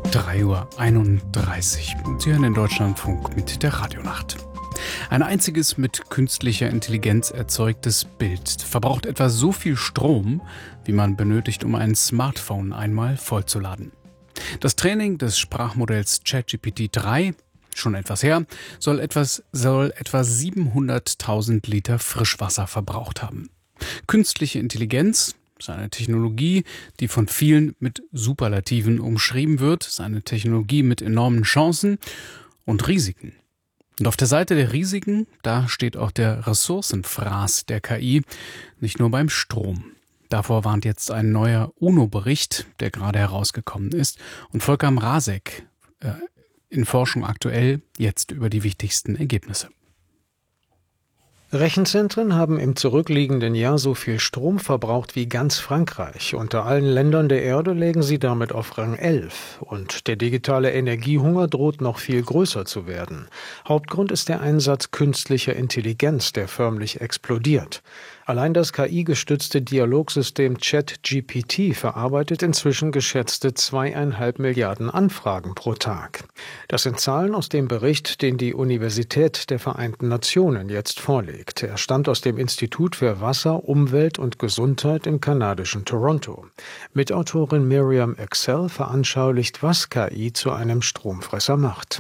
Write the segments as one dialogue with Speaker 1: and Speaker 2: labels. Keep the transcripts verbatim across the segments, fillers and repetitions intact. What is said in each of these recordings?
Speaker 1: drei Uhr einunddreißig. Sie hören den Deutschlandfunk mit der Radionacht. Ein einziges mit künstlicher Intelligenz erzeugtes Bild verbraucht etwa so viel Strom, wie man benötigt, um ein Smartphone einmal vollzuladen. Das Training des Sprachmodells ChatGPT drei, schon etwas her, soll, etwas, soll etwa siebenhunderttausend Liter Frischwasser verbraucht haben. Künstliche Intelligenz ist eine Technologie, die von vielen mit Superlativen umschrieben wird, ist eine Technologie mit enormen Chancen und Risiken. Und auf der Seite der Risiken, da steht auch der Ressourcenfraß der K I, nicht nur beim Strom. Davor warnt jetzt ein neuer UNO-Bericht, der gerade herausgekommen ist. Und Volker Mrazek äh, in Forschung aktuell jetzt über die wichtigsten Ergebnisse.
Speaker 2: Rechenzentren haben im zurückliegenden Jahr so viel Strom verbraucht wie ganz Frankreich. Unter allen Ländern der Erde lägen sie damit auf Rang elf. Und der digitale Energiehunger droht noch viel größer zu werden. Hauptgrund ist der Einsatz künstlicher Intelligenz, der förmlich explodiert. Allein das K I-gestützte Dialogsystem ChatGPT verarbeitet inzwischen geschätzte zweieinhalb Milliarden Anfragen pro Tag. Das sind Zahlen aus dem Bericht, den die Universität der Vereinten Nationen jetzt vorlegt. Er stammt aus dem Institut für Wasser, Umwelt und Gesundheit im kanadischen Toronto. Mitautorin Miriam Excel veranschaulicht, was K I zu einem Stromfresser macht.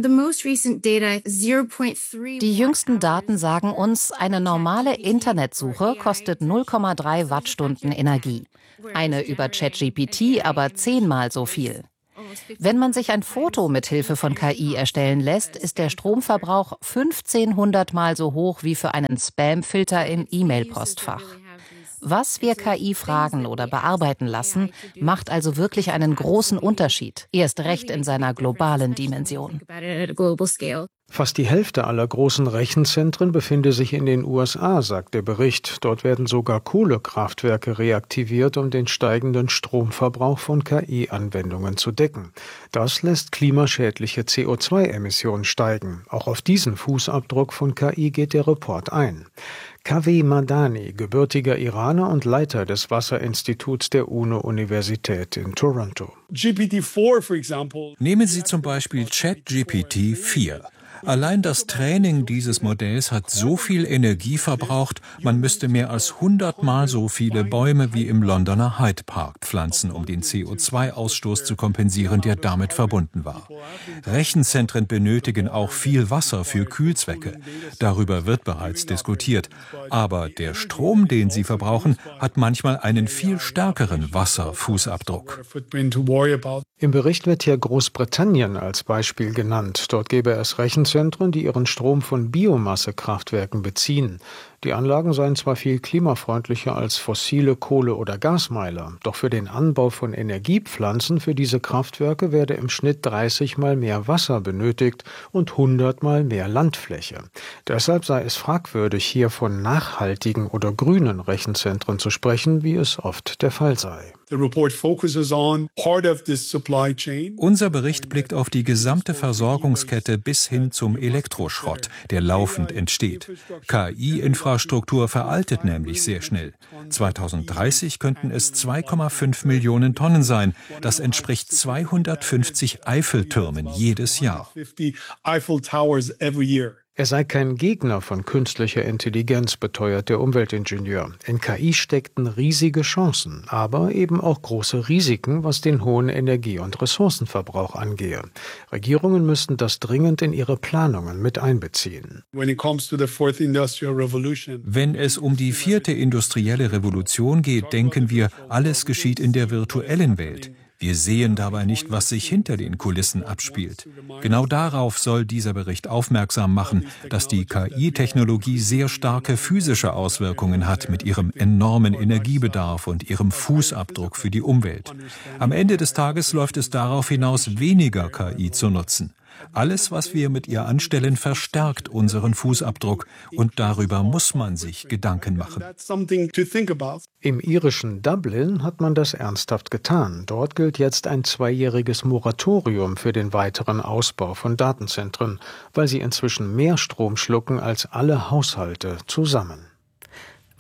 Speaker 3: Die jüngsten Daten sagen uns, eine normale Internetsuche kostet null Komma drei Wattstunden Energie. Eine über ChatGPT aber zehnmal so viel. Wenn man sich ein Foto mit Hilfe von K I erstellen lässt, ist der Stromverbrauch fünfzehnhundert Mal so hoch wie für einen Spamfilter im E-Mail-Postfach. Was wir K I fragen oder bearbeiten lassen, macht also wirklich einen großen Unterschied, erst recht in seiner globalen Dimension.
Speaker 2: Fast die Hälfte aller großen Rechenzentren befinde sich in den U S A, sagt der Bericht. Dort werden sogar Kohlekraftwerke reaktiviert, um den steigenden Stromverbrauch von K I-Anwendungen zu decken. Das lässt klimaschädliche C O zwei Emissionen steigen. Auch auf diesen Fußabdruck von K I geht der Report ein. Kaveh Madani, gebürtiger Iraner und Leiter des Wasserinstituts der UNO-Universität in Toronto.
Speaker 4: Nehmen Sie zum Beispiel ChatGPT vier. Allein das Training dieses Modells hat so viel Energie verbraucht, man müsste mehr als hundertmal so viele Bäume wie im Londoner Hyde Park pflanzen, um den C O zwei Ausstoß zu kompensieren, der damit verbunden war. Rechenzentren benötigen auch viel Wasser für Kühlzwecke. Darüber wird bereits diskutiert. Aber der Strom, den sie verbrauchen, hat manchmal einen viel stärkeren Wasserfußabdruck.
Speaker 2: Im Bericht wird hier Großbritannien als Beispiel genannt. Dort gäbe es Rechenzentren, die ihren Strom von Biomassekraftwerken beziehen. Die Anlagen seien zwar viel klimafreundlicher als fossile Kohle- oder Gasmeiler, doch für den Anbau von Energiepflanzen für diese Kraftwerke werde im Schnitt dreißig Mal mehr Wasser benötigt und hundert Mal mehr Landfläche. Deshalb sei es fragwürdig, hier von nachhaltigen oder grünen Rechenzentren zu sprechen, wie es oft der Fall sei.
Speaker 4: Unser Bericht blickt auf die gesamte Versorgungskette bis hin zum Elektroschrott, der laufend entsteht. K I-Infrastruktur veraltet nämlich sehr schnell. zweitausenddreißig könnten es zwei Komma fünf Millionen Tonnen sein. Das entspricht zweihundertfünfzig Eiffeltürmen jedes Jahr.
Speaker 2: Er sei kein Gegner von künstlicher Intelligenz, beteuert der Umweltingenieur. In K I steckten riesige Chancen, aber eben auch große Risiken, was den hohen Energie- und Ressourcenverbrauch angehe. Regierungen müssten das dringend in ihre Planungen mit einbeziehen.
Speaker 4: Wenn es um die vierte industrielle Revolution geht, denken wir, alles geschieht in der virtuellen Welt. Wir sehen dabei nicht, was sich hinter den Kulissen abspielt. Genau darauf soll dieser Bericht aufmerksam machen, dass die K I-Technologie sehr starke physische Auswirkungen hat mit ihrem enormen Energiebedarf und ihrem Fußabdruck für die Umwelt. Am Ende des Tages läuft es darauf hinaus, weniger K I zu nutzen. Alles, was wir mit ihr anstellen, verstärkt unseren Fußabdruck und darüber muss man sich Gedanken machen.
Speaker 2: Im irischen Dublin hat man das ernsthaft getan. Dort gilt jetzt ein zweijähriges Moratorium für den weiteren Ausbau von Datenzentren, weil sie inzwischen mehr Strom schlucken als alle Haushalte zusammen.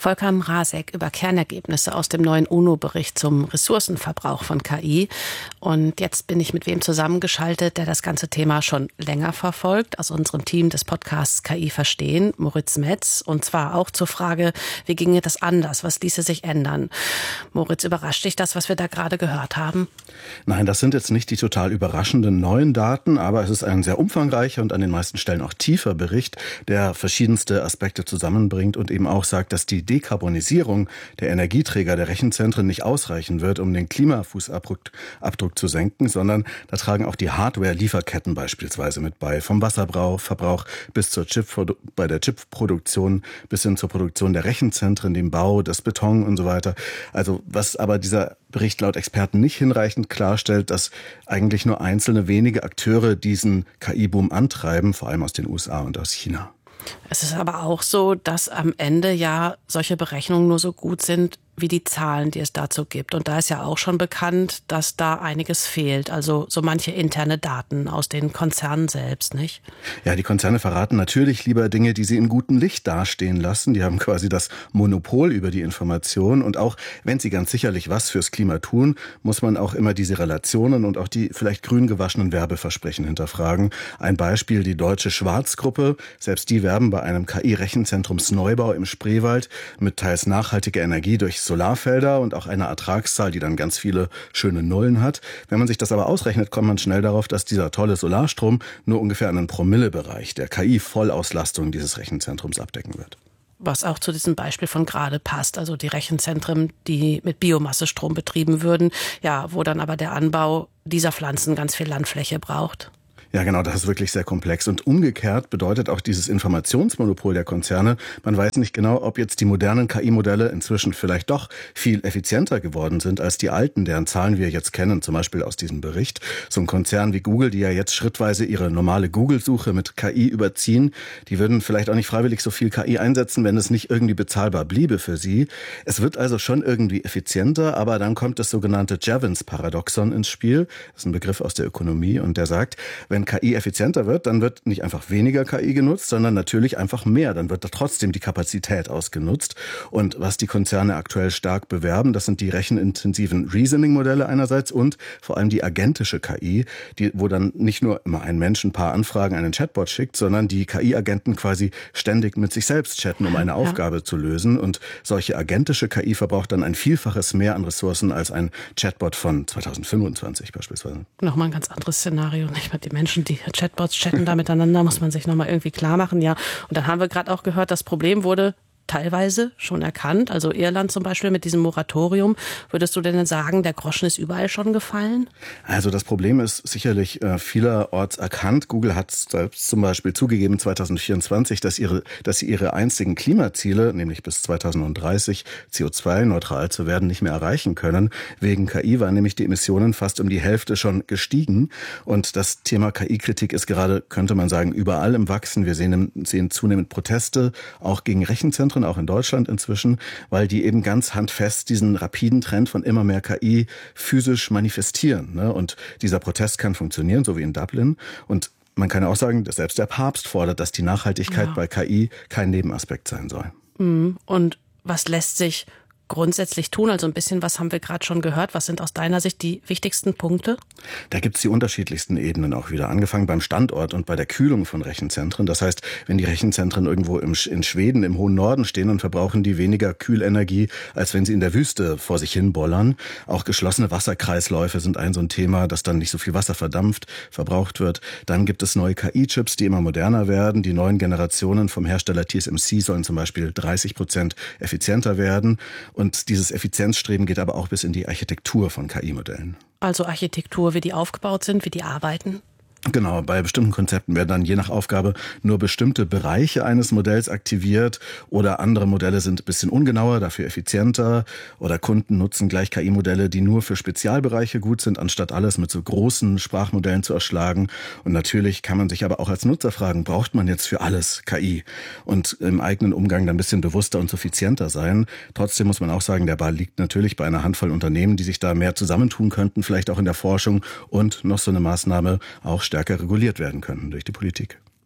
Speaker 5: Volker Mrazek über Kernergebnisse aus dem neuen UNO-Bericht zum Ressourcenverbrauch von K I. Und jetzt bin ich mit wem zusammengeschaltet, der das ganze Thema schon länger verfolgt, aus unserem Team des Podcasts K I verstehen, Moritz Metz. Und zwar auch zur Frage, wie ginge das anders, was ließe sich ändern? Moritz, überrascht dich das, was wir da gerade gehört haben?
Speaker 6: Nein, das sind jetzt nicht die total überraschenden neuen Daten, aber es ist ein sehr umfangreicher und an den meisten Stellen auch tiefer Bericht, der verschiedenste Aspekte zusammenbringt und eben auch sagt, dass die Dekarbonisierung der Energieträger der Rechenzentren nicht ausreichen wird, um den Klimafußabdruck Abdruck zu senken, sondern da tragen auch die Hardware-Lieferketten beispielsweise mit bei. Vom Wasserverbrauch bis zur Chip, bei der Chipproduktion bis hin zur Produktion der Rechenzentren, dem Bau, des Beton und so weiter. Also was aber dieser Bericht laut Experten nicht hinreichend klarstellt, dass eigentlich nur einzelne wenige Akteure diesen K I-Boom antreiben, vor allem aus den U S A und aus China.
Speaker 5: Es ist aber auch so, dass am Ende ja solche Berechnungen nur so gut sind wie die Zahlen, die es dazu gibt. Und da ist ja auch schon bekannt, dass da einiges fehlt. Also so manche interne Daten aus den Konzernen selbst, nicht?
Speaker 6: Ja, die Konzerne verraten natürlich lieber Dinge, die sie in gutem Licht dastehen lassen. Die haben quasi das Monopol über die Information. Und auch wenn sie ganz sicherlich was fürs Klima tun, muss man auch immer diese Relationen und auch die vielleicht grün gewaschenen Werbeversprechen hinterfragen. Ein Beispiel, die Deutsche Schwarz-Gruppe. Selbst die werben bei einem K I-Rechenzentrumsneubau im Spreewald mit teils nachhaltiger Energie durch Solarfelder und auch eine Ertragszahl, die dann ganz viele schöne Nullen hat. Wenn man sich das aber ausrechnet, kommt man schnell darauf, dass dieser tolle Solarstrom nur ungefähr einen Promillebereich der K I-Vollauslastung dieses Rechenzentrums abdecken wird.
Speaker 5: Was auch zu diesem Beispiel von gerade passt, also die Rechenzentren, die mit Biomassestrom betrieben würden, ja, wo dann aber der Anbau dieser Pflanzen ganz viel Landfläche braucht.
Speaker 6: Ja, genau, das ist wirklich sehr komplex. Und umgekehrt bedeutet auch dieses Informationsmonopol der Konzerne, man weiß nicht genau, ob jetzt die modernen K I-Modelle inzwischen vielleicht doch viel effizienter geworden sind als die alten, deren Zahlen wir jetzt kennen, zum Beispiel aus diesem Bericht. So ein Konzern wie Google, die ja jetzt schrittweise ihre normale Google-Suche mit K I überziehen, die würden vielleicht auch nicht freiwillig so viel K I einsetzen, wenn es nicht irgendwie bezahlbar bliebe für sie. Es wird also schon irgendwie effizienter, aber dann kommt das sogenannte Jevons-Paradoxon ins Spiel. Das ist ein Begriff aus der Ökonomie und der sagt, wenn Wenn K I effizienter wird, dann wird nicht einfach weniger K I genutzt, sondern natürlich einfach mehr. Dann wird da trotzdem die Kapazität ausgenutzt. Und was die Konzerne aktuell stark bewerben, das sind die rechenintensiven Reasoning-Modelle einerseits und vor allem die agentische K I, die, wo dann nicht nur immer ein Mensch ein paar Anfragen an einen Chatbot schickt, sondern die K I-Agenten quasi ständig mit sich selbst chatten, um eine Aufgabe ja. zu lösen. Und solche agentische K I verbraucht dann ein Vielfaches mehr an Ressourcen als ein Chatbot von zweitausendfünfundzwanzig beispielsweise.
Speaker 5: Nochmal ein ganz anderes Szenario, nicht mit den Menschen. Die Chatbots chatten da miteinander, muss man sich nochmal irgendwie klar machen. Ja. Und dann haben wir gerade auch gehört, das Problem wurde teilweise schon erkannt. Also Irland zum Beispiel mit diesem Moratorium. Würdest du denn sagen, der Groschen ist überall schon gefallen?
Speaker 6: Also das Problem ist sicherlich äh, vielerorts erkannt. Google hat selbst zum Beispiel zugegeben zweitausendvierundzwanzig, dass, ihre, dass sie ihre einzigen Klimaziele, nämlich bis zweitausenddreißig C O zwei neutral zu werden, nicht mehr erreichen können. Wegen K I waren nämlich die Emissionen fast um die Hälfte schon gestiegen. Und das Thema K I-Kritik ist gerade, könnte man sagen, überall im Wachsen. Wir sehen, sehen zunehmend Proteste, auch gegen Rechenzentren, auch in Deutschland inzwischen, weil die eben ganz handfest diesen rapiden Trend von immer mehr K I physisch manifestieren. Ne? Und dieser Protest kann funktionieren, so wie in Dublin. Und man kann auch sagen, dass selbst der Papst fordert, dass die Nachhaltigkeit ja. bei K I kein Nebenaspekt sein soll.
Speaker 5: Und was lässt sich grundsätzlich tun? Also ein bisschen, was haben wir gerade schon gehört? Was sind aus deiner Sicht die wichtigsten Punkte?
Speaker 6: Da gibt es die unterschiedlichsten Ebenen auch wieder. Angefangen beim Standort und bei der Kühlung von Rechenzentren. Das heißt, wenn die Rechenzentren irgendwo im, in Schweden im hohen Norden stehen, dann verbrauchen die weniger Kühlenergie, als wenn sie in der Wüste vor sich hin bollern. Auch geschlossene Wasserkreisläufe sind ein so ein Thema, dass dann nicht so viel Wasser verdampft, verbraucht wird. Dann gibt es neue K I-Chips, die immer moderner werden. Die neuen Generationen vom Hersteller T S M C sollen zum Beispiel dreißig Prozent effizienter werden. Und dieses Effizienzstreben geht aber auch bis in die Architektur von K I-Modellen.
Speaker 5: Also Architektur, wie die aufgebaut sind, wie die arbeiten?
Speaker 6: Genau, bei bestimmten Konzepten werden dann je nach Aufgabe nur bestimmte Bereiche eines Modells aktiviert oder andere Modelle sind ein bisschen ungenauer, dafür effizienter oder Kunden nutzen gleich K I-Modelle, die nur für Spezialbereiche gut sind, anstatt alles mit so großen Sprachmodellen zu erschlagen. Und natürlich kann man sich aber auch als Nutzer fragen, braucht man jetzt für alles K I? Und im eigenen Umgang dann ein bisschen bewusster und suffizienter sein. Trotzdem muss man auch sagen, der Ball liegt natürlich bei einer Handvoll Unternehmen, die sich da mehr zusammentun könnten, vielleicht auch in der Forschung und noch so eine Maßnahme auch stärker reguliert werden könnten durch die Politik.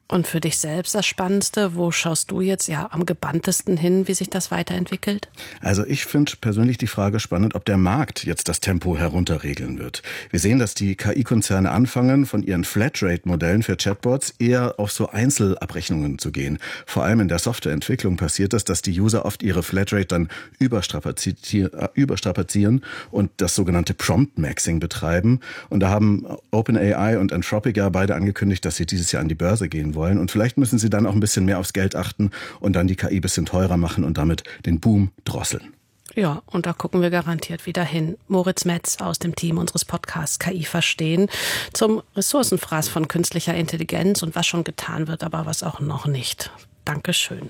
Speaker 5: Und für dich selbst das Spannendste, wo schaust du jetzt ja am gebanntesten hin, wie sich das weiterentwickelt?
Speaker 6: Also ich finde persönlich die Frage spannend, ob der Markt jetzt das Tempo herunterregeln wird. Wir sehen, dass die K I-Konzerne anfangen, von ihren Flatrate-Modellen für Chatbots eher auf so Einzelabrechnungen zu gehen. Vor allem in der Softwareentwicklung passiert das, dass die User oft ihre Flatrate dann überstrapazieren und das sogenannte Prompt-Maxing betreiben. Und da haben OpenAI und Anthropic ja beide angekündigt, dass sie dieses Jahr an die Börse gehen wollen. Und vielleicht müssen sie dann auch ein bisschen mehr aufs Geld achten und dann die K I ein bisschen teurer machen und damit den Boom drosseln.
Speaker 5: Ja, und da gucken wir garantiert wieder hin. Moritz Metz aus dem Team unseres Podcasts K I verstehen zum Ressourcenfraß von künstlicher Intelligenz und was schon getan wird, aber was auch noch nicht. Dankeschön.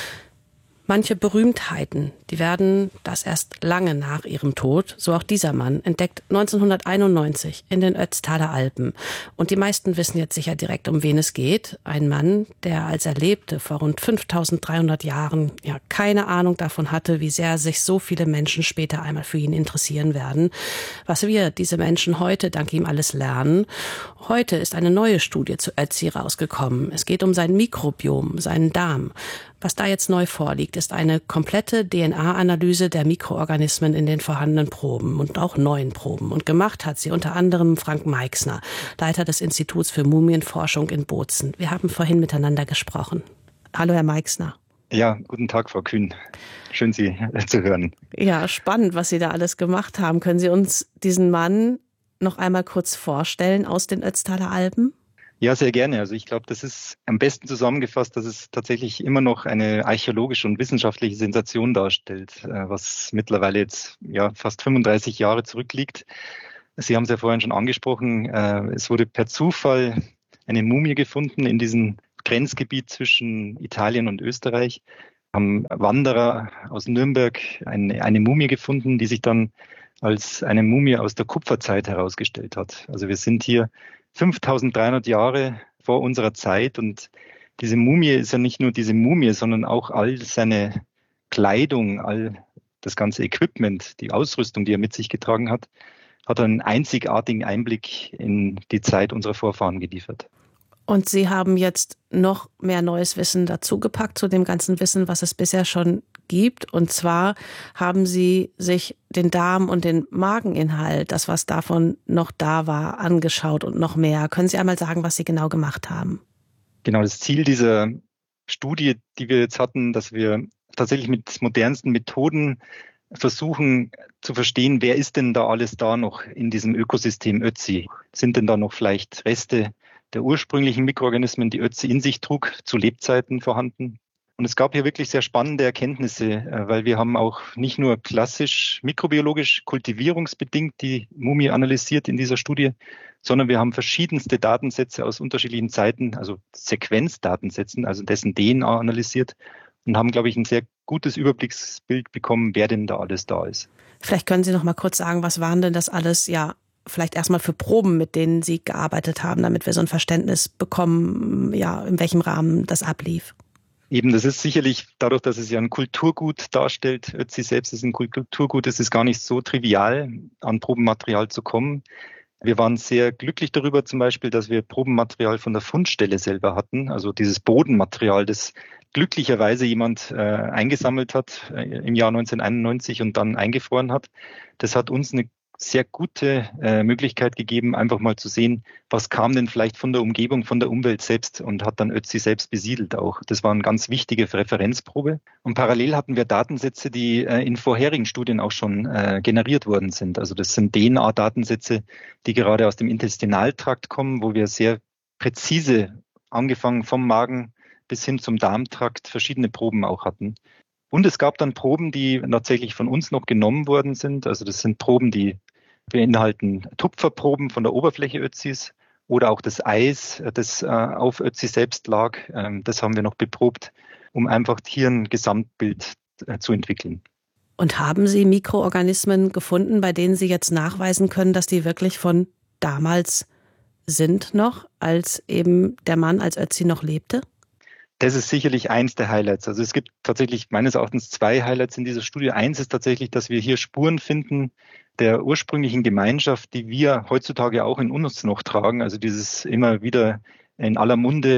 Speaker 5: Manche Berühmtheiten, die werden das erst lange nach ihrem Tod, so auch dieser Mann, entdeckt neunzehnhunderteinundneunzig in den Ötztaler Alpen. Und die meisten wissen jetzt sicher direkt, um wen es geht. Ein Mann, der, als er lebte, vor rund fünftausenddreihundert Jahren, ja keine Ahnung davon hatte, wie sehr sich so viele Menschen später einmal für ihn interessieren werden. Was wir, diese Menschen, heute dank ihm alles lernen. Heute ist eine neue Studie zu Ötzi rausgekommen. Es geht um sein Mikrobiom, seinen Darm. Was da jetzt neu vorliegt, ist eine komplette D N A-Analyse der Mikroorganismen in den vorhandenen Proben und auch neuen Proben. Und gemacht hat sie unter anderem Frank Meixner, Leiter des Instituts für Mumienforschung in Bozen. Wir haben vorhin miteinander gesprochen. Hallo, Herr Meixner.
Speaker 7: Ja, guten Tag, Frau Kühn. Schön, Sie zu hören.
Speaker 5: Ja, spannend, was Sie da alles gemacht haben. Können Sie uns diesen Mann noch einmal kurz vorstellen aus den Ötztaler Alpen?
Speaker 7: Ja, sehr gerne. Also ich glaube, das ist am besten zusammengefasst, dass es tatsächlich immer noch eine archäologische und wissenschaftliche Sensation darstellt, was mittlerweile jetzt ja fast fünfunddreißig Jahre zurückliegt. Sie haben es ja vorhin schon angesprochen, es wurde per Zufall eine Mumie gefunden in diesem Grenzgebiet zwischen Italien und Österreich. Haben Wanderer aus Nürnberg eine, eine Mumie gefunden, die sich dann als eine Mumie aus der Kupferzeit herausgestellt hat. Also wir sind hier fünftausenddreihundert Jahre vor unserer Zeit und diese Mumie ist ja nicht nur diese Mumie, sondern auch all seine Kleidung, all das ganze Equipment, die Ausrüstung, die er mit sich getragen hat, hat einen einzigartigen Einblick in die Zeit unserer Vorfahren geliefert.
Speaker 5: Und Sie haben jetzt noch mehr neues Wissen dazugepackt zu dem ganzen Wissen, was es bisher schon gibt. Und zwar haben Sie sich den Darm und den Mageninhalt, das, was davon noch da war, angeschaut und noch mehr. Können Sie einmal sagen, was Sie genau gemacht haben?
Speaker 7: Genau, das Ziel dieser Studie, die wir jetzt hatten, dass wir tatsächlich mit modernsten Methoden versuchen zu verstehen, wer ist denn da alles da noch in diesem Ökosystem Ötzi? Sind denn da noch vielleicht Reste der ursprünglichen Mikroorganismen, die Ötzi in sich trug, zu Lebzeiten vorhanden? Und es gab hier wirklich sehr spannende Erkenntnisse, weil wir haben auch nicht nur klassisch mikrobiologisch kultivierungsbedingt die Mumie analysiert in dieser Studie, sondern wir haben verschiedenste Datensätze aus unterschiedlichen Zeiten, also Sequenzdatensätzen, also dessen D N A analysiert und haben, glaube ich, ein sehr gutes Überblicksbild bekommen, wer denn da alles da ist.
Speaker 5: Vielleicht können Sie noch mal kurz sagen, was waren denn das alles, ja, vielleicht erstmal für Proben, mit denen Sie gearbeitet haben, damit wir so ein Verständnis bekommen, ja, in welchem Rahmen das ablief?
Speaker 7: Eben, das ist sicherlich dadurch, dass es ja ein Kulturgut darstellt. Ötzi selbst ist ein Kulturgut. Es ist gar nicht so trivial, an Probenmaterial zu kommen. Wir waren sehr glücklich darüber zum Beispiel, dass wir Probenmaterial von der Fundstelle selber hatten. Also dieses Bodenmaterial, das glücklicherweise jemand äh, eingesammelt hat äh, im Jahr neunzehnhunderteinundneunzig und dann eingefroren hat. Das hat uns eine sehr gute äh, Möglichkeit gegeben, einfach mal zu sehen, was kam denn vielleicht von der Umgebung, von der Umwelt selbst und hat dann Ötzi selbst besiedelt auch. Das war eine ganz wichtige Referenzprobe. Und parallel hatten wir Datensätze, die äh, in vorherigen Studien auch schon äh, generiert worden sind. Also das sind D N A-Datensätze, die gerade aus dem Intestinaltrakt kommen, wo wir sehr präzise, angefangen vom Magen bis hin zum Darmtrakt, verschiedene Proben auch hatten. Und es gab dann Proben, die tatsächlich von uns noch genommen worden sind. Also das sind Proben, die beinhalten Tupferproben von der Oberfläche Ötzis oder auch das Eis, das äh, auf Ötzi selbst lag. Ähm, das haben wir noch beprobt, um einfach hier ein Gesamtbild äh, zu entwickeln.
Speaker 5: Und haben Sie Mikroorganismen gefunden, bei denen Sie jetzt nachweisen können, dass die wirklich von damals sind noch, als eben der Mann als Ötzi noch lebte?
Speaker 7: Das ist sicherlich eins der Highlights. Also es gibt tatsächlich meines Erachtens zwei Highlights in dieser Studie. Eins ist tatsächlich, dass wir hier Spuren finden der ursprünglichen Gemeinschaft, die wir heutzutage auch in uns noch tragen. Also dieses immer wieder in aller Munde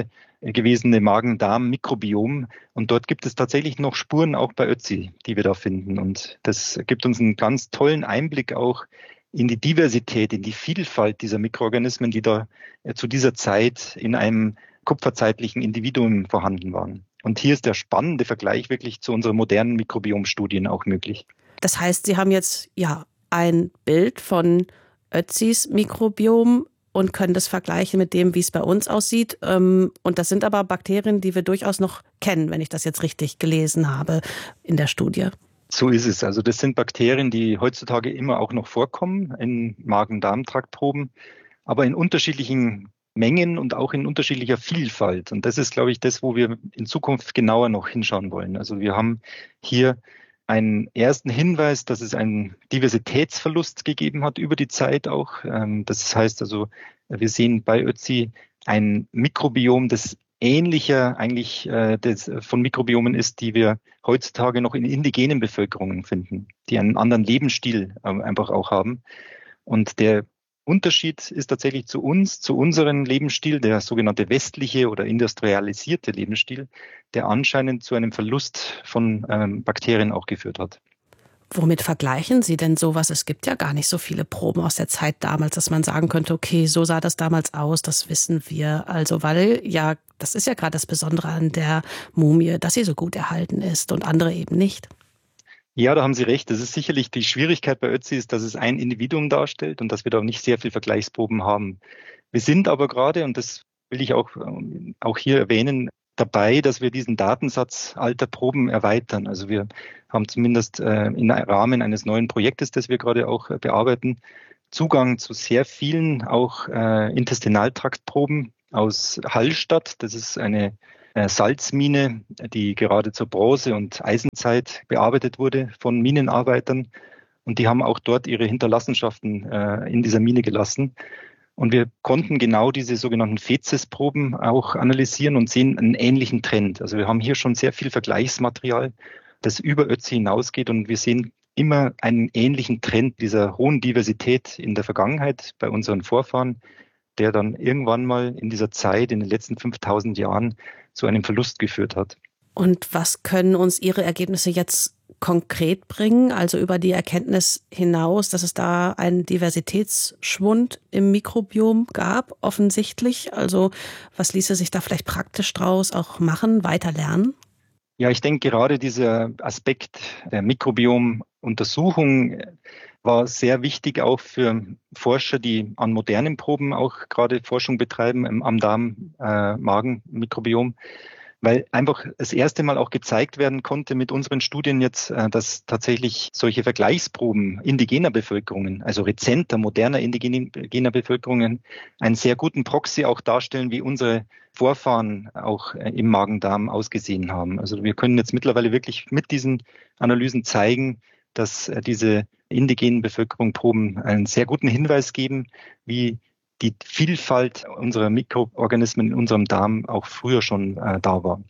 Speaker 7: gewesene Magen-Darm-Mikrobiom. Und dort gibt es tatsächlich noch Spuren auch bei Ötzi, die wir da finden. Und das gibt uns einen ganz tollen Einblick auch in die Diversität, in die Vielfalt dieser Mikroorganismen, die da zu dieser Zeit in einem kupferzeitlichen Individuum vorhanden waren. Und hier ist der spannende Vergleich wirklich zu unseren modernen Mikrobiomstudien auch möglich.
Speaker 5: Das heißt, Sie haben jetzt ja ein Bild von Ötzis Mikrobiom und können das vergleichen mit dem, wie es bei uns aussieht. Und das sind aber Bakterien, die wir durchaus noch kennen, wenn ich das jetzt richtig gelesen habe in der Studie.
Speaker 7: So ist es. Also das sind Bakterien, die heutzutage immer auch noch vorkommen in Magen-Darm-Traktproben, aber in unterschiedlichen Mengen und auch in unterschiedlicher Vielfalt. Und das ist, glaube ich, das, wo wir in Zukunft genauer noch hinschauen wollen. Also wir haben hier einen ersten Hinweis, dass es einen Diversitätsverlust gegeben hat über die Zeit auch. Das heißt also, wir sehen bei Ötzi ein Mikrobiom, das ähnlicher eigentlich äh, des, von Mikrobiomen ist, die wir heutzutage noch in indigenen Bevölkerungen finden, die einen anderen Lebensstil äh, einfach auch haben. Und der Unterschied ist tatsächlich zu uns, zu unserem Lebensstil, der sogenannte westliche oder industrialisierte Lebensstil, der anscheinend zu einem Verlust von ähm, Bakterien auch geführt hat.
Speaker 5: Womit vergleichen Sie denn sowas? Es gibt ja gar nicht so viele Proben aus der Zeit damals, dass man sagen könnte, okay, so sah das damals aus, das wissen wir. Also, weil ja, das ist ja gerade das Besondere an der Mumie, dass sie so gut erhalten ist und andere eben nicht.
Speaker 7: Ja, da haben Sie recht. Das ist sicherlich die Schwierigkeit bei Ötzi, ist, dass es ein Individuum darstellt und dass wir da nicht sehr viel Vergleichsproben haben. Wir sind aber gerade, und das will ich auch, auch hier erwähnen, dabei, dass wir diesen Datensatz alter Proben erweitern. Also wir haben zumindest äh, im Rahmen eines neuen Projektes, das wir gerade auch äh, bearbeiten, Zugang zu sehr vielen auch äh, Intestinaltraktproben aus Hallstatt. Das ist eine äh, Salzmine, die gerade zur Bronze- und Eisenzeit bearbeitet wurde von Minenarbeitern. Und die haben auch dort ihre Hinterlassenschaften äh, in dieser Mine gelassen. Und wir konnten genau diese sogenannten Fezesproben auch analysieren und sehen einen ähnlichen Trend. Also wir haben hier schon sehr viel Vergleichsmaterial, das über Ötzi hinausgeht. Und wir sehen immer einen ähnlichen Trend dieser hohen Diversität in der Vergangenheit bei unseren Vorfahren, der dann irgendwann mal in dieser Zeit, in den letzten fünftausend Jahren, zu einem Verlust geführt hat.
Speaker 5: Und was können uns Ihre Ergebnisse jetzt konkret bringen, also über die Erkenntnis hinaus, dass es da einen Diversitätsschwund im Mikrobiom gab, offensichtlich? Also was ließe sich da vielleicht praktisch draus auch machen, weiter lernen?
Speaker 7: Ja, ich denke, gerade dieser Aspekt der Mikrobiomuntersuchung war sehr wichtig auch für Forscher, die an modernen Proben auch gerade Forschung betreiben am Darm-Magen-Mikrobiom. Weil einfach das erste Mal auch gezeigt werden konnte mit unseren Studien jetzt, dass tatsächlich solche Vergleichsproben indigener Bevölkerungen, also rezenter, moderner indigener Bevölkerungen, einen sehr guten Proxy auch darstellen, wie unsere Vorfahren auch im Magen-Darm ausgesehen haben. Also wir können jetzt mittlerweile wirklich mit diesen Analysen zeigen, dass diese indigenen Bevölkerungsproben einen sehr guten Hinweis geben, wie die Vielfalt unserer Mikroorganismen in unserem Darm auch früher schon äh, da war.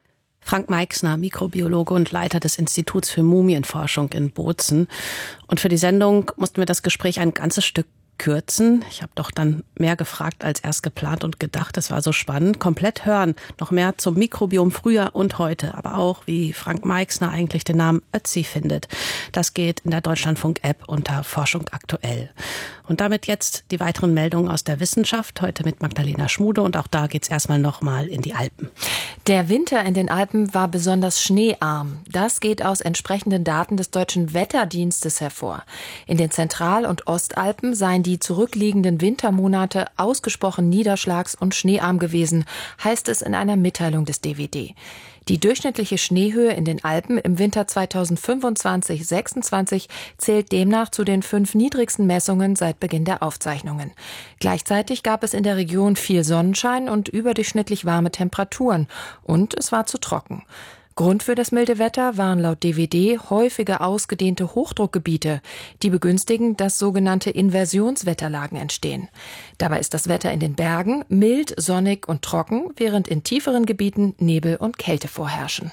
Speaker 5: Frank Meixner, Mikrobiologe und Leiter des Instituts für Mumienforschung in Bozen. Und für die Sendung mussten wir das Gespräch ein ganzes Stück kürzen. Ich habe doch dann mehr gefragt als erst geplant und gedacht. Das war so spannend. Komplett hören, noch mehr zum Mikrobiom früher und heute, aber auch, wie Frank Meixner eigentlich den Namen Ötzi findet. Das geht in der Deutschlandfunk-App unter Forschung aktuell. Und damit jetzt die weiteren Meldungen aus der Wissenschaft, heute mit Magdalena Schmude. Und auch da geht's erstmal nochmal in die Alpen.
Speaker 8: Der Winter in den Alpen war besonders schneearm. Das geht aus entsprechenden Daten des Deutschen Wetterdienstes hervor. In den Zentral- und Ostalpen seien die zurückliegenden Wintermonate ausgesprochen niederschlags- und schneearm gewesen, heißt es in einer Mitteilung des D W D. Die durchschnittliche Schneehöhe in den Alpen im Winter zweitausendfünfundzwanzig sechsundzwanzig zählt demnach zu den fünf niedrigsten Messungen seit Beginn der Aufzeichnungen. Gleichzeitig gab es in der Region viel Sonnenschein und überdurchschnittlich warme Temperaturen und es war zu trocken. Grund für das milde Wetter waren laut D W D häufige ausgedehnte Hochdruckgebiete, die begünstigen, dass sogenannte Inversionswetterlagen entstehen. Dabei ist das Wetter in den Bergen mild, sonnig und trocken, während in tieferen Gebieten Nebel und Kälte vorherrschen.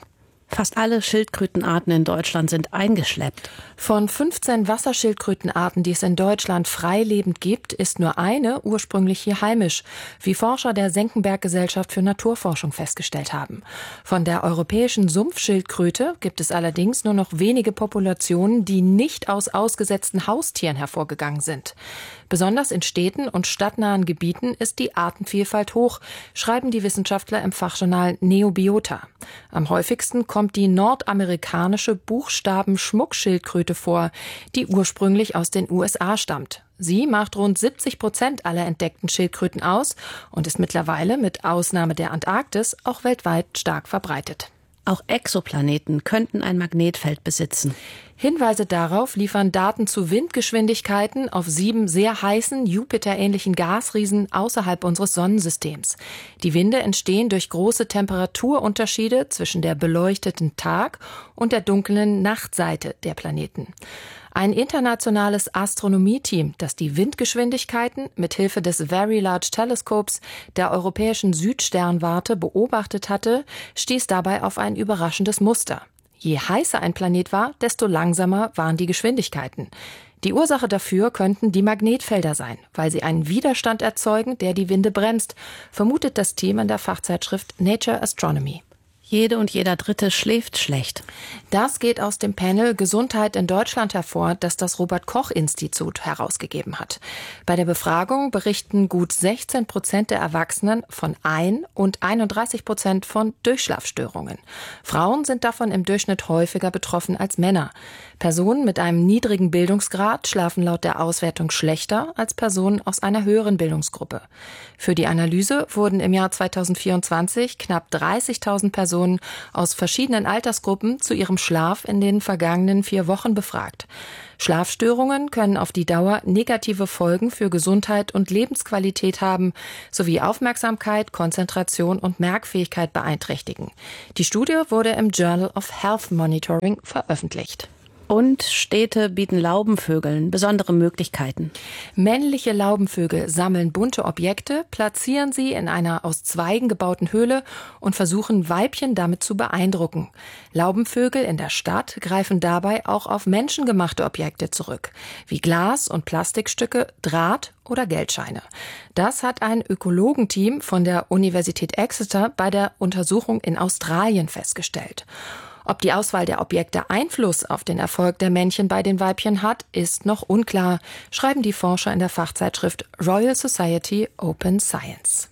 Speaker 5: Fast alle Schildkrötenarten in Deutschland sind eingeschleppt.
Speaker 8: Von fünfzehn Wasserschildkrötenarten, die es in Deutschland freilebend gibt, ist nur eine ursprünglich hier heimisch, wie Forscher der Senckenberg-Gesellschaft für Naturforschung festgestellt haben. Von der europäischen Sumpfschildkröte gibt es allerdings nur noch wenige Populationen, die nicht aus ausgesetzten Haustieren hervorgegangen sind. Besonders in Städten und stadtnahen Gebieten ist die Artenvielfalt hoch, schreiben die Wissenschaftler im Fachjournal Neobiota. Am häufigsten kommt die nordamerikanische Buchstaben-Schmuckschildkröte vor, die ursprünglich aus den U S A stammt. Sie macht rund siebzig Prozent aller entdeckten Schildkröten aus und ist mittlerweile mit Ausnahme der Antarktis auch weltweit stark verbreitet.
Speaker 5: Auch Exoplaneten könnten ein Magnetfeld besitzen.
Speaker 8: Hinweise darauf liefern Daten zu Windgeschwindigkeiten auf sieben sehr heißen, Jupiter-ähnlichen Gasriesen außerhalb unseres Sonnensystems. Die Winde entstehen durch große Temperaturunterschiede zwischen der beleuchteten Tag- und der dunklen Nachtseite der Planeten. Ein internationales Astronomieteam, das die Windgeschwindigkeiten mit Hilfe des Very Large Telescopes der europäischen Südsternwarte beobachtet hatte, stieß dabei auf ein überraschendes Muster. Je heißer ein Planet war, desto langsamer waren die Geschwindigkeiten. Die Ursache dafür könnten die Magnetfelder sein, weil sie einen Widerstand erzeugen, der die Winde bremst, vermutet das Team in der Fachzeitschrift Nature Astronomy.
Speaker 5: Jede und jeder Dritte schläft schlecht.
Speaker 8: Das geht aus dem Panel Gesundheit in Deutschland hervor, das das Robert-Koch-Institut herausgegeben hat. Bei der Befragung berichten gut sechzehn Prozent der Erwachsenen von Ein- und einunddreißig Prozent von Durchschlafstörungen. Frauen sind davon im Durchschnitt häufiger betroffen als Männer. Personen mit einem niedrigen Bildungsgrad schlafen laut der Auswertung schlechter als Personen aus einer höheren Bildungsgruppe. Für die Analyse wurden im Jahr zweitausendvierundzwanzig knapp dreißigtausend Personen aus verschiedenen Altersgruppen zu ihrem Schlaf in den vergangenen vier Wochen befragt. Schlafstörungen können auf die Dauer negative Folgen für Gesundheit und Lebensqualität haben, sowie Aufmerksamkeit, Konzentration und Merkfähigkeit beeinträchtigen. Die Studie wurde im Journal of Health Monitoring veröffentlicht.
Speaker 5: Und Städte bieten Laubenvögeln besondere Möglichkeiten.
Speaker 8: Männliche Laubenvögel sammeln bunte Objekte, platzieren sie in einer aus Zweigen gebauten Höhle und versuchen, Weibchen damit zu beeindrucken. Laubenvögel in der Stadt greifen dabei auch auf menschengemachte Objekte zurück, wie Glas- und Plastikstücke, Draht oder Geldscheine. Das hat ein Ökologenteam von der Universität Exeter bei der Untersuchung in Australien festgestellt. Ob die Auswahl der Objekte Einfluss auf den Erfolg der Männchen bei den Weibchen hat, ist noch unklar, schreiben die Forscher in der Fachzeitschrift Royal Society Open Science.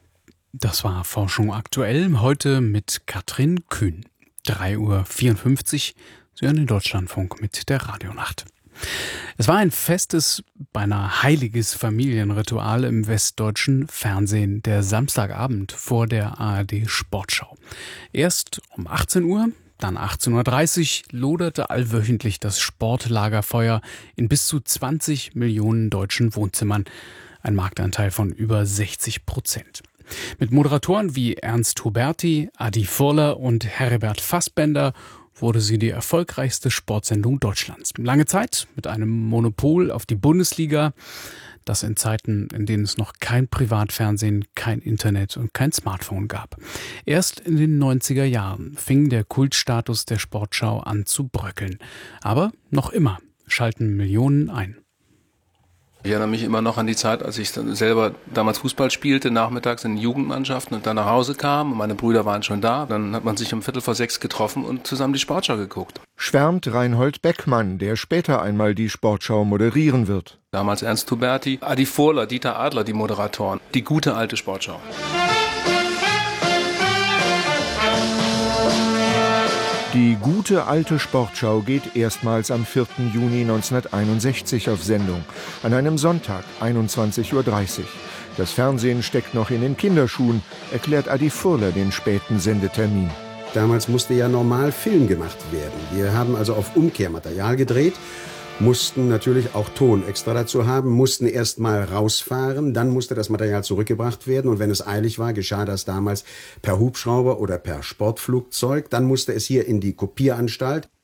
Speaker 1: Das war Forschung aktuell, heute mit Katrin Kühn. drei Uhr vierundfünfzig, Sie hören den Deutschlandfunk mit der Radionacht. Es war ein festes, beinahe heiliges Familienritual im westdeutschen Fernsehen, der Samstagabend vor der A R D-Sportschau. Erst um achtzehn Uhr, dann achtzehn Uhr dreißig loderte allwöchentlich das Sportlagerfeuer in bis zu zwanzig Millionen deutschen Wohnzimmern. Ein Marktanteil von über sechzig Prozent. Mit Moderatoren wie Ernst Huberti, Adi Furler und Herbert Fassbender wurde sie die erfolgreichste Sportsendung Deutschlands. Lange Zeit mit einem Monopol auf die Bundesliga. Das in Zeiten, in denen es noch kein Privatfernsehen, kein Internet und kein Smartphone gab. Erst in den neunziger Jahren fing der Kultstatus der Sportschau an zu bröckeln. Aber noch immer schalten Millionen ein.
Speaker 9: Ich erinnere mich immer noch an die Zeit, als ich dann selber damals Fußball spielte, nachmittags in Jugendmannschaften und dann nach Hause kam. Meine Brüder waren schon da. Dann hat man sich um Viertel vor sechs getroffen und zusammen die Sportschau geguckt.
Speaker 10: Schwärmt Reinhold Beckmann, der später einmal die Sportschau moderieren wird.
Speaker 9: Damals Ernst Huberti, Adi Furler, Dieter Adler, die Moderatoren. Die gute alte Sportschau.
Speaker 10: Die gute alte Sportschau geht erstmals am vierten Juni neunzehnhunderteinundsechzig auf Sendung, an einem Sonntag, einundzwanzig Uhr dreißig. Das Fernsehen steckt noch in den Kinderschuhen, erklärt Adi Furler den späten Sendetermin.
Speaker 11: Damals musste ja normal Film gemacht werden. Wir haben also auf Umkehrmaterial gedreht, mussten natürlich auch Ton extra dazu haben, mussten erst mal rausfahren, dann musste das Material zurückgebracht werden und wenn es eilig war, geschah das damals per Hubschrauber oder per Sportflugzeug, dann musste es hier in die Kopieranstalt.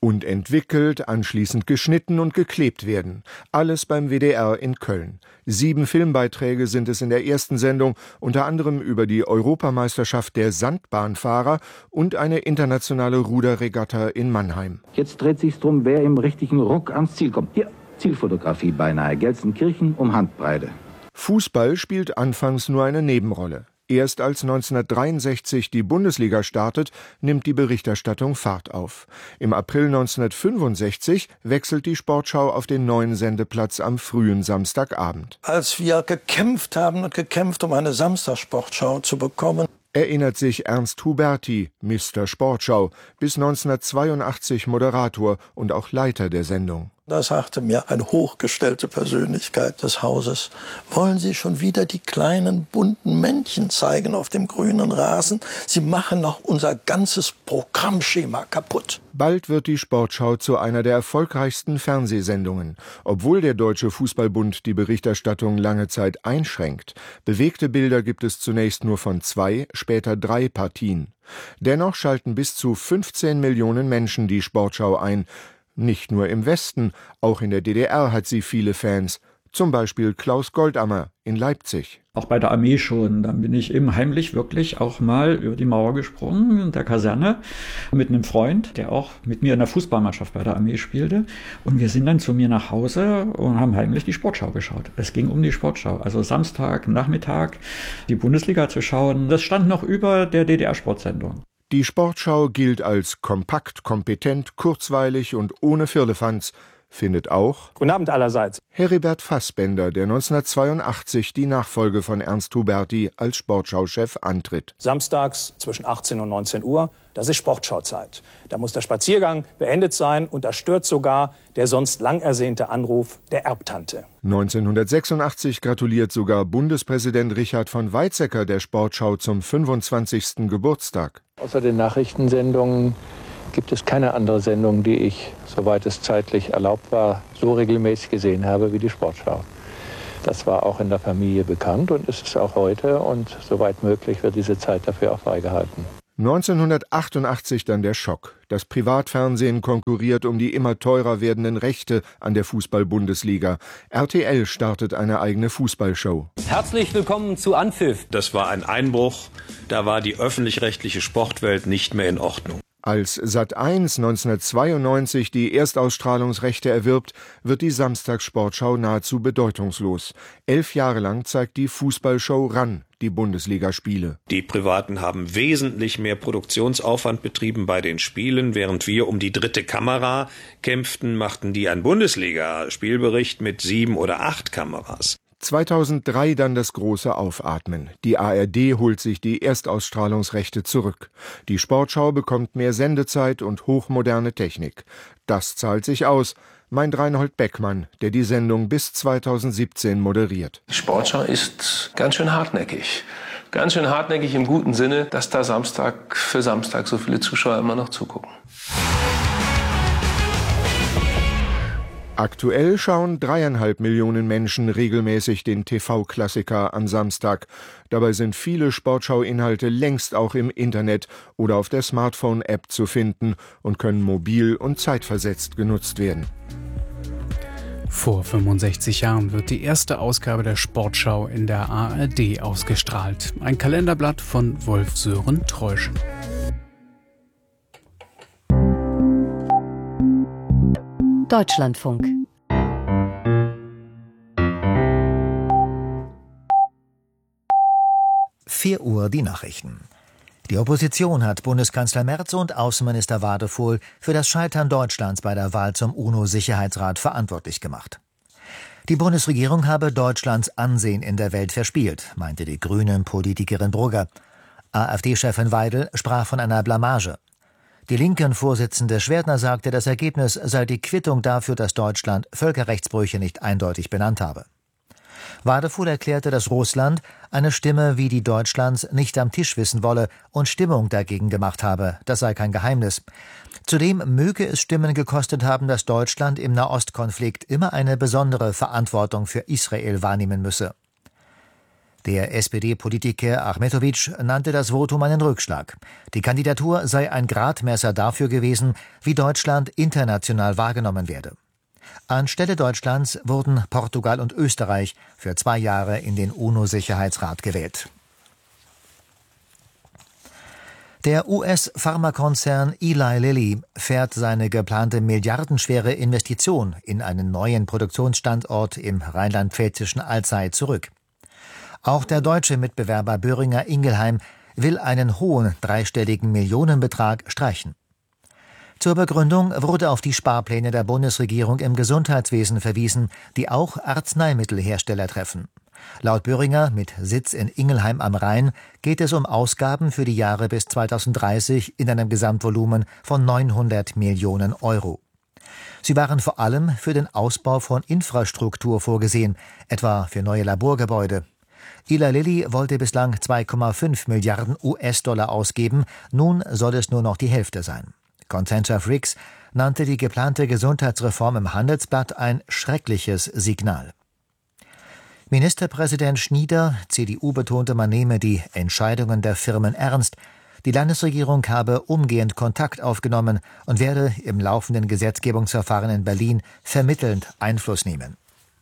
Speaker 10: und entwickelt, anschließend geschnitten und geklebt werden. Alles beim W D R in Köln. Sieben Filmbeiträge sind es in der ersten Sendung, unter anderem über die Europameisterschaft der Sandbahnfahrer und eine internationale Ruderregatta in Mannheim.
Speaker 12: Jetzt dreht sich's drum, wer im richtigen Ruck ans Ziel kommt. Hier, Zielfotografie beinahe. Gelsenkirchen um Handbreite.
Speaker 10: Fußball spielt anfangs nur eine Nebenrolle. Erst als neunzehnhundertdreiundsechzig die Bundesliga startet, nimmt die Berichterstattung Fahrt auf. Im April neunzehnhundertfünfundsechzig wechselt die Sportschau auf den neuen Sendeplatz am frühen Samstagabend.
Speaker 13: Als wir gekämpft haben und gekämpft, um eine Samstagssportschau zu bekommen,
Speaker 10: erinnert sich Ernst Huberti, Mister Sportschau, bis neunzehnhundertzweiundachtzig Moderator und auch Leiter der Sendung.
Speaker 13: Da sagte mir eine hochgestellte Persönlichkeit des Hauses: Wollen Sie schon wieder die kleinen bunten Männchen zeigen auf dem grünen Rasen? Sie machen noch unser ganzes Programmschema kaputt.
Speaker 10: Bald wird die Sportschau zu einer der erfolgreichsten Fernsehsendungen. Obwohl der Deutsche Fußballbund die Berichterstattung lange Zeit einschränkt. Bewegte Bilder gibt es zunächst nur von zwei, später drei Partien. Dennoch schalten bis zu fünfzehn Millionen Menschen die Sportschau ein. Nicht nur im Westen, auch in der D D R hat sie viele Fans. Zum Beispiel Klaus Goldammer in Leipzig.
Speaker 14: Auch bei der Armee schon. Dann bin ich eben heimlich wirklich auch mal über die Mauer gesprungen in der Kaserne mit einem Freund, der auch mit mir in der Fußballmannschaft bei der Armee spielte. Und wir sind dann zu mir nach Hause und haben heimlich die Sportschau geschaut. Es ging um die Sportschau. Also Samstag, Nachmittag, die Bundesliga zu schauen. Das stand noch über der D D R-Sportsendung.
Speaker 10: Die Sportschau gilt als kompakt, kompetent, kurzweilig und ohne Firlefanz, findet auch
Speaker 15: Guten Abend allerseits.
Speaker 10: Heribert Fassbender, der neunzehnhundertzweiundachtzig die Nachfolge von Ernst Huberti als Sportschauchef antritt.
Speaker 15: Samstags zwischen achtzehn und neunzehn Uhr, das ist Sportschauzeit. Da muss der Spaziergang beendet sein und das stört sogar der sonst lang ersehnte Anruf der Erbtante.
Speaker 10: neunzehnhundertsechsundachtzig gratuliert sogar Bundespräsident Richard von Weizsäcker der Sportschau zum fünfundzwanzigsten Geburtstag.
Speaker 16: Außer den Nachrichtensendungen gibt es keine andere Sendung, die ich, soweit es zeitlich erlaubt war, so regelmäßig gesehen habe wie die Sportschau. Das war auch in der Familie bekannt und ist es auch heute, und soweit möglich wird diese Zeit dafür auch freigehalten.
Speaker 10: neunzehnhundertachtundachtzig dann der Schock. Das Privatfernsehen konkurriert um die immer teurer werdenden Rechte an der Fußball-Bundesliga. R T L startet eine eigene Fußballshow.
Speaker 17: Herzlich willkommen zu Anpfiff.
Speaker 18: Das war ein Einbruch. Da war die öffentlich-rechtliche Sportwelt nicht mehr in Ordnung.
Speaker 10: Als Sat eins neunzehnhundertzweiundneunzig die Erstausstrahlungsrechte erwirbt, wird die Samstagssportschau nahezu bedeutungslos. Elf Jahre lang zeigt die Fußballshow ran die Bundesligaspiele.
Speaker 18: Die Privaten haben wesentlich mehr Produktionsaufwand betrieben bei den Spielen. Während wir um die dritte Kamera kämpften, machten die einen Bundesliga-Spielbericht mit sieben oder acht Kameras.
Speaker 10: zweitausenddrei dann das große Aufatmen. Die A R D holt sich die Erstausstrahlungsrechte zurück. Die Sportschau bekommt mehr Sendezeit und hochmoderne Technik. Das zahlt sich aus, meint Reinhold Beckmann, der die Sendung bis zweitausendsiebzehn moderiert.
Speaker 9: Die Sportschau ist ganz schön hartnäckig. Ganz schön hartnäckig im guten Sinne, dass da Samstag für Samstag so viele Zuschauer immer noch zugucken.
Speaker 10: Aktuell schauen dreieinhalb Millionen Menschen regelmäßig den T V-Klassiker am Samstag. Dabei sind viele Sportschau-Inhalte längst auch im Internet oder auf der Smartphone-App zu finden und können mobil und zeitversetzt genutzt werden.
Speaker 1: Vor fünfundsechzig Jahren wird die erste Ausgabe der Sportschau in der A R D ausgestrahlt. Ein Kalenderblatt von Wolf-Sören Treuschen.
Speaker 3: Deutschlandfunk.
Speaker 19: vier Uhr die Nachrichten. Die Opposition hat Bundeskanzler Merz und Außenminister Wadefuhl für das Scheitern Deutschlands bei der Wahl zum UNO-Sicherheitsrat verantwortlich gemacht. Die Bundesregierung habe Deutschlands Ansehen in der Welt verspielt, meinte die Grünen-Politikerin Brugger. AfD-Chefin Weidel sprach von einer Blamage. Die Linken-Vorsitzende Schwerdner sagte, das Ergebnis sei die Quittung dafür, dass Deutschland Völkerrechtsbrüche nicht eindeutig benannt habe. Wadefuhl erklärte, dass Russland eine Stimme wie die Deutschlands nicht am Tisch wissen wolle und Stimmung dagegen gemacht habe. Das sei kein Geheimnis. Zudem möge es Stimmen gekostet haben, dass Deutschland im Nahostkonflikt immer eine besondere Verantwortung für Israel wahrnehmen müsse. Der S P D-Politiker Achmetovic nannte das Votum einen Rückschlag. Die Kandidatur sei ein Gradmesser dafür gewesen, wie Deutschland international wahrgenommen werde. Anstelle Deutschlands wurden Portugal und Österreich für zwei Jahre in den UNO-Sicherheitsrat gewählt. Der U S-Pharmakonzern Eli Lilly fährt seine geplante milliardenschwere Investition in einen neuen Produktionsstandort im rheinland-pfälzischen Alzey zurück. Auch der deutsche Mitbewerber Boehringer Ingelheim will einen hohen dreistelligen Millionenbetrag streichen. Zur Begründung wurde auf die Sparpläne der Bundesregierung im Gesundheitswesen verwiesen, die auch Arzneimittelhersteller treffen. Laut Boehringer, mit Sitz in Ingelheim am Rhein, geht es um Ausgaben für die Jahre bis zweitausenddreißig in einem Gesamtvolumen von neunhundert Millionen Euro. Sie waren vor allem für den Ausbau von Infrastruktur vorgesehen, etwa für neue Laborgebäude. Eli Lilly wollte bislang zwei Komma fünf Milliarden U S-Dollar ausgeben, nun soll es nur noch die Hälfte sein. Konzernchef Rix nannte die geplante Gesundheitsreform im Handelsblatt ein schreckliches Signal. Ministerpräsident Schnieder, C D U, betonte, man nehme die Entscheidungen der Firmen ernst. Die Landesregierung habe umgehend Kontakt aufgenommen und werde im laufenden Gesetzgebungsverfahren in Berlin vermittelnd Einfluss nehmen.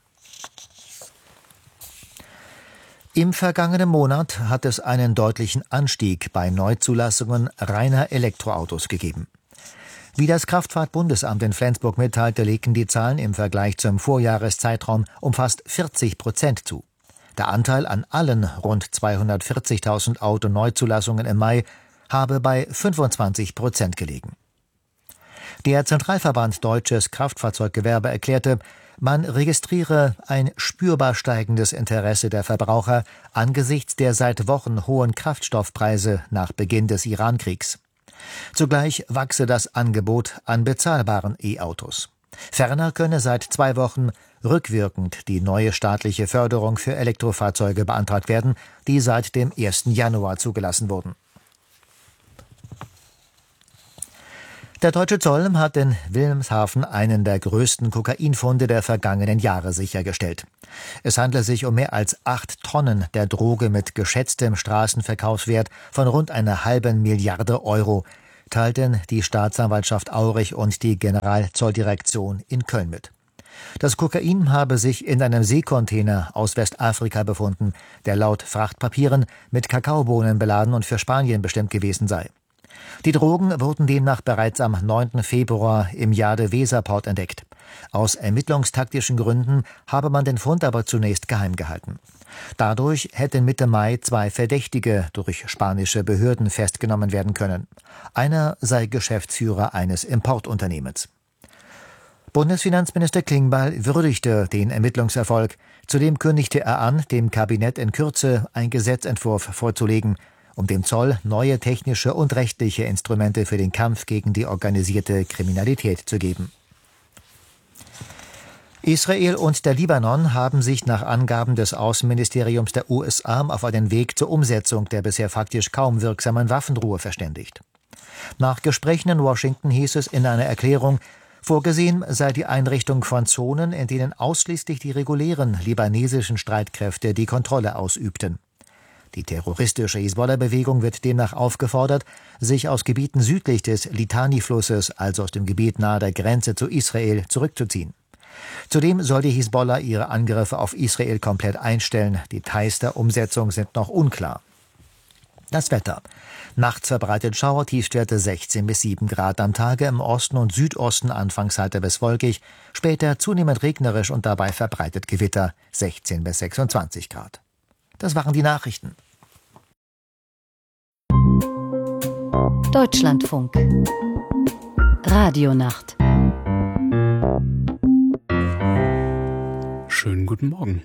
Speaker 19: Im vergangenen Monat hat es einen deutlichen Anstieg bei Neuzulassungen reiner Elektroautos gegeben. Wie das Kraftfahrtbundesamt in Flensburg mitteilte, legten die Zahlen im Vergleich zum Vorjahreszeitraum um fast vierzig Prozent zu. Der Anteil an allen rund zweihundertvierzigtausend Autoneuzulassungen im Mai habe bei fünfundzwanzig Prozent gelegen. Der Zentralverband Deutsches Kraftfahrzeuggewerbe erklärte, man registriere ein spürbar steigendes Interesse der Verbraucher angesichts der seit Wochen hohen Kraftstoffpreise nach Beginn des Irankriegs. Zugleich wachse das Angebot an bezahlbaren E-Autos. Ferner könne seit zwei Wochen rückwirkend die neue staatliche Förderung für Elektrofahrzeuge beantragt werden, die seit dem ersten Januar zugelassen wurden. Der deutsche Zoll hat in Wilhelmshaven einen der größten Kokainfunde der vergangenen Jahre sichergestellt. Es handelt sich um mehr als acht Tonnen der Droge mit geschätztem Straßenverkaufswert von rund einer halben Milliarde Euro, teilten die Staatsanwaltschaft Aurich und die Generalzolldirektion in Köln mit. Das Kokain habe sich in einem Seekontainer aus Westafrika befunden, der laut Frachtpapieren mit Kakaobohnen beladen und für Spanien bestimmt gewesen sei. Die Drogen wurden demnach bereits am neunten Februar im Jade-Weser-Port entdeckt. Aus ermittlungstaktischen Gründen habe man den Fund aber zunächst geheim gehalten. Dadurch hätten Mitte Mai zwei Verdächtige durch spanische Behörden festgenommen werden können. Einer sei Geschäftsführer eines Importunternehmens. Bundesfinanzminister Klingbeil würdigte den Ermittlungserfolg. Zudem kündigte er an, dem Kabinett in Kürze einen Gesetzentwurf vorzulegen, um dem Zoll neue technische und rechtliche Instrumente für den Kampf gegen die organisierte Kriminalität zu geben. Israel und der Libanon haben sich nach Angaben des Außenministeriums der U S A auf einen Weg zur Umsetzung der bisher faktisch kaum wirksamen Waffenruhe verständigt. Nach Gesprächen in Washington hieß es in einer Erklärung, vorgesehen sei die Einrichtung von Zonen, in denen ausschließlich die regulären libanesischen Streitkräfte die Kontrolle ausübten. Die terroristische Hisbollah-Bewegung wird demnach aufgefordert, sich aus Gebieten südlich des Litani-Flusses, also aus dem Gebiet nahe der Grenze zu Israel, zurückzuziehen. Zudem soll die Hisbollah ihre Angriffe auf Israel komplett einstellen. Details der Umsetzung sind noch unklar. Das Wetter. Nachts verbreitet Schauer, Tiefstwerte sechzehn bis sieben Grad am Tage, im Osten und Südosten anfangs heiter bis wolkig, später zunehmend regnerisch und dabei verbreitet Gewitter, sechzehn bis sechsundzwanzig Grad. Das waren die Nachrichten.
Speaker 3: Deutschlandfunk. Radionacht.
Speaker 1: Schönen guten Morgen.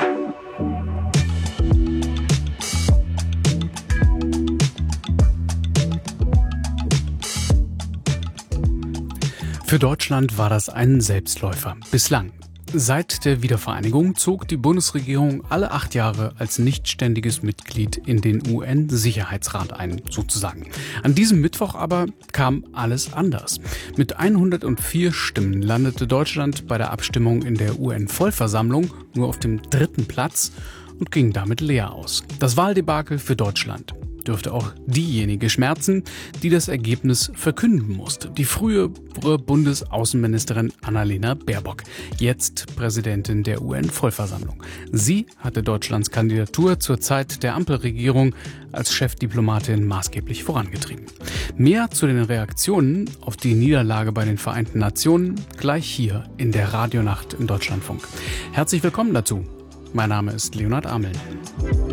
Speaker 1: Für Deutschland war das ein Selbstläufer. Bislang. Seit der Wiedervereinigung zog die Bundesregierung alle acht Jahre als nichtständiges Mitglied in den U N-Sicherheitsrat ein, sozusagen. An diesem Mittwoch aber kam alles anders. Mit hundertvier Stimmen landete Deutschland bei der Abstimmung in der U N-Vollversammlung nur auf dem dritten Platz und ging damit leer aus. Das Wahldebakel für Deutschland dürfte auch diejenige schmerzen, die das Ergebnis verkünden musste. Die frühere Bundesaußenministerin Annalena Baerbock, jetzt Präsidentin der U N-Vollversammlung. Sie hatte Deutschlands Kandidatur zur Zeit der Ampelregierung als Chefdiplomatin maßgeblich vorangetrieben. Mehr zu den Reaktionen auf die Niederlage bei den Vereinten Nationen gleich hier in der Radionacht im Deutschlandfunk. Herzlich willkommen dazu. Mein Name ist Leonhard Ameln.